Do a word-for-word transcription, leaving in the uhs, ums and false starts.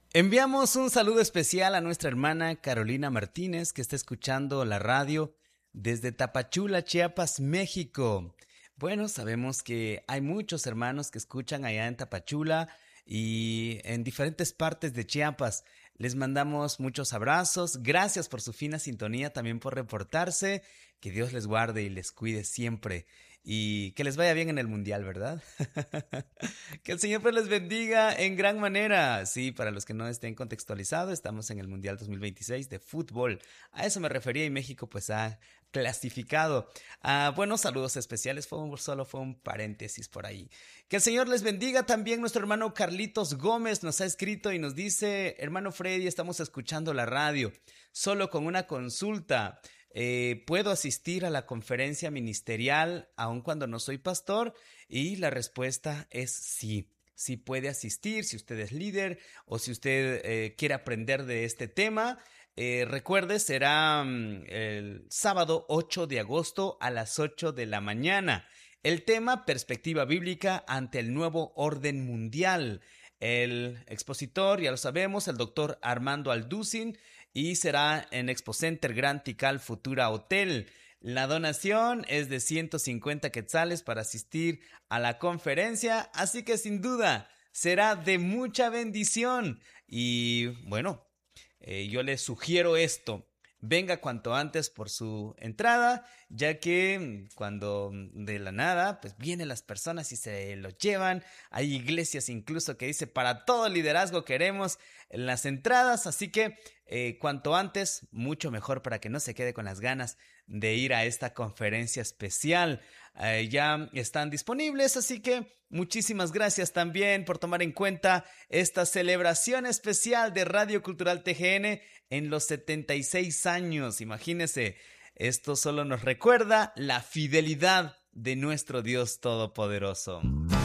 Enviamos un saludo especial a nuestra hermana Carolina Martínez, que está escuchando la radio desde Tapachula, Chiapas, México. Bueno, sabemos que hay muchos hermanos que escuchan allá en Tapachula y en diferentes partes de Chiapas. Les mandamos muchos abrazos. Gracias por su fina sintonía, también por reportarse. Que Dios les guarde y les cuide siempre. Y que les vaya bien en el mundial, ¿verdad? Que el Señor pues les bendiga en gran manera. Sí, para los que no estén contextualizados, estamos en el Mundial dos mil veintiséis de fútbol. A eso me refería y México pues ha clasificado. Ah, buenos saludos especiales, fue un, solo fue un paréntesis por ahí. Que el Señor les bendiga también. Nuestro hermano Carlitos Gómez nos ha escrito y nos dice: hermano Freddy, estamos escuchando la radio, solo con una consulta. Eh, ¿Puedo asistir a la conferencia ministerial aun cuando no soy pastor? Y la respuesta es sí. Sí puede asistir si usted es líder o si usted eh, quiere aprender de este tema. Eh, recuerde, será mm, el sábado ocho de agosto a las ocho de la mañana. El tema: perspectiva bíblica ante el nuevo orden mundial. El expositor, ya lo sabemos, el doctor Armando Alducin, y será en Expo Center Grand Tikal Futura Hotel. La donación es de ciento cincuenta quetzales para asistir a la conferencia, así que sin duda será de mucha bendición. Y bueno, eh, yo les sugiero esto: venga cuanto antes por su entrada, ya que mm, cuando mm, de la nada, pues vienen las personas y se lo llevan. Hay iglesias incluso que dice: para todo liderazgo queremos en las entradas, así que eh, cuanto antes, mucho mejor, para que no se quede con las ganas de ir a esta conferencia especial. Eh, ya están disponibles, así que muchísimas gracias también por tomar en cuenta esta celebración especial de Radio Cultural T G N en los setenta y seis años. Imagínense, esto solo nos recuerda la fidelidad de nuestro Dios Todopoderoso.